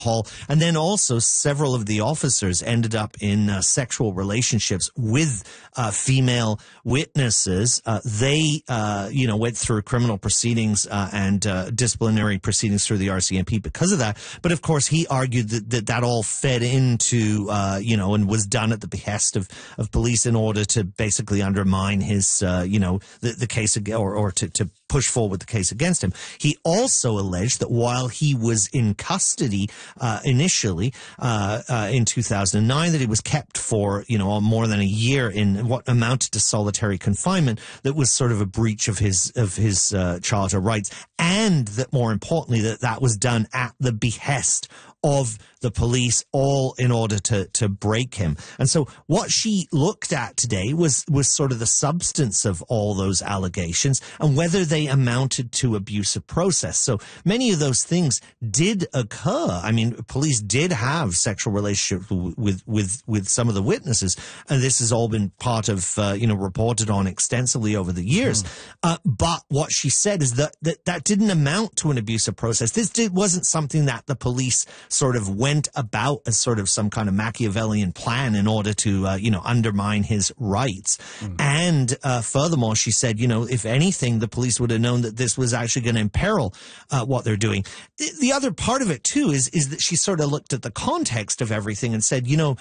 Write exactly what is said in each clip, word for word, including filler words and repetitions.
Hall. And then also several of the officers ended up in uh, sexual relationships with uh, female witnesses. Uh, they, uh, you know, went through criminal proceedings uh, and uh, disciplinary proceedings through the R C M P because of that. But of course, he argued that that, that all fed into, uh, you know, and was done at the behest of, of police in order to basically undermine his, uh, you know, the, the case ag- or, or to, to push forward the case against him. He also alleged that while he was in custody, Uh, initially, uh, uh, in two thousand nine, that he was kept for, you know, more than a year in what amounted to solitary confinement that was sort of a breach of his, of his, uh, charter rights. And that more importantly, that that was done at the behest of the police, all in order to, to break him. And so what she looked at today was, was sort of the substance of all those allegations and whether they amounted to abusive process. So many of those things did occur. I mean, police did have sexual relationships with, with, with some of the witnesses. And this has all been part of, uh, you know, reported on extensively over the years. Mm. Uh, but what she said is that, that that didn't amount to an abusive process. This did, wasn't something that the police sort of went about as sort of some kind of Machiavellian plan in order to, uh, you know, undermine his rights. Mm. And uh, furthermore, she said, you know, if anything, the police would have known that this was actually going to imperil uh, what they're doing. The other part of it, too, is is that she sort of looked at the context of everything and said, you know,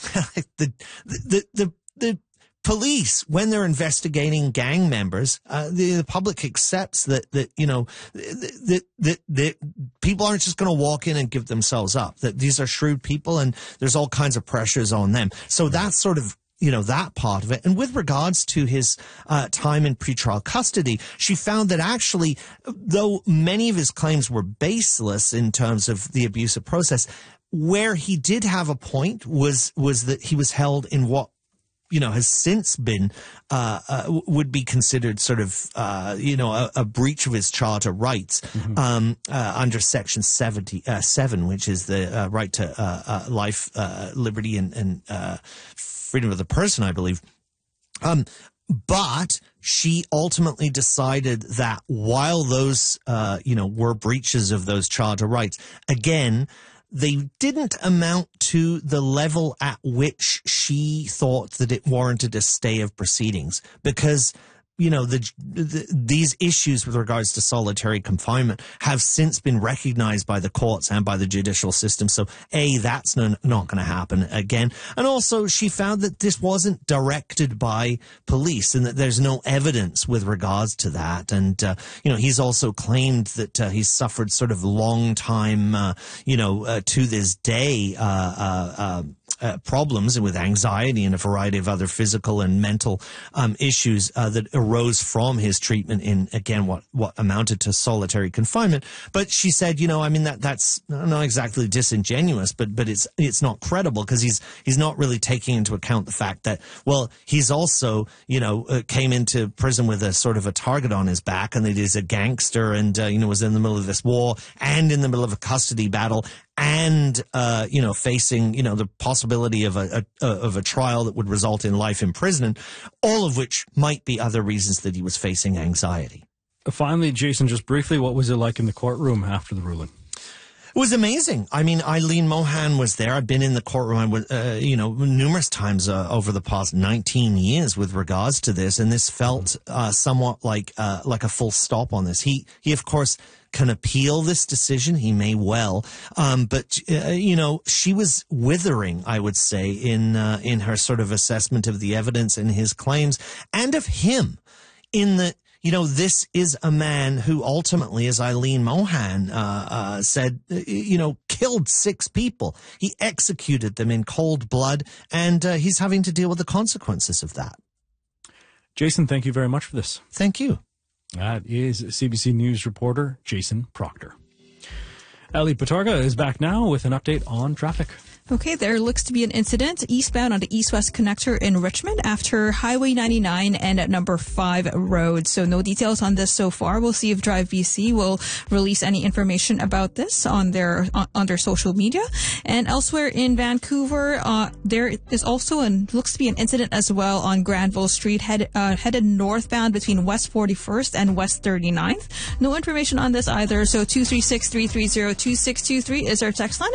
the the the the police, when they're investigating gang members, uh, the, the public accepts that, that, you know, that, that, that people aren't just going to walk in and give themselves up, that these are shrewd people and there's all kinds of pressures on them. So that's sort of, you know, that part of it. And with regards to his uh, time in pretrial custody, she found that actually, though many of his claims were baseless in terms of the abusive process, where he did have a point was, was that he was held in what, you know, has since been, uh, uh, would be considered sort of, uh, you know, a, a breach of his charter rights, mm-hmm. um, uh, under section seventy, uh, seven, which is the, uh, right to, uh, uh, life, uh, liberty and, and, uh, freedom of the person, I believe. Um, but she ultimately decided that while those, uh, you know, were breaches of those charter rights, again, they didn't amount to the level at which she thought that it warranted a stay of proceedings because, you know, the, the these issues with regards to solitary confinement have since been recognized by the courts and by the judicial system. So, A, that's no, not going to happen again. And also, she found that this wasn't directed by police and that there's no evidence with regards to that. And, uh, you know, he's also claimed that uh, he's suffered sort of long time, uh, you know, uh, to this day, uh, uh, uh Uh, problems with anxiety and a variety of other physical and mental um, issues uh, that arose from his treatment in, again, what, what amounted to solitary confinement. But she said, you know, I mean, that that's not exactly disingenuous, but but it's it's not credible because he's he's not really taking into account the fact that, well, he's also, you know, uh, came into prison with a sort of a target on his back and that he's a gangster and, uh, you know, was in the middle of this war and in the middle of a custody battle and, uh, you know, facing, you know, the possibility of a, a, of a trial that would result in life imprisonment, all of which might be other reasons that he was facing anxiety. Finally, Jason, just briefly, what was it like in the courtroom after the ruling? It was amazing. I mean, Eileen Mohan was there. I've been in the courtroom, uh, you know, numerous times uh, over the past nineteen years with regards to this, and this felt uh, somewhat like uh, like a full stop on this. He, he, of course, can appeal this decision. He may well, um, but uh, you know, she was withering, I would say, in uh, in her sort of assessment of the evidence and his claims, and of him, in the. You know, this is a man who ultimately, as Eileen Mohan uh, uh, said, you know, killed six people. He executed them in cold blood, and uh, he's having to deal with the consequences of that. Jason, thank you very much for this. Thank you. That is C B C News reporter Jason Proctor. Ali Patarga is back now with an update on traffic. Okay, there looks to be an incident eastbound on the east-west connector in Richmond after Highway ninety-nine and at number five road. So no details on this so far. We'll see if Drive B C will release any information about this on their on, on their social media. And elsewhere in Vancouver, uh, there is also an looks to be an incident as well on Granville Street head, uh, headed northbound between West forty-first and West thirty-ninth. No information on this either. So two three six, three three zero, two six two three is our text line.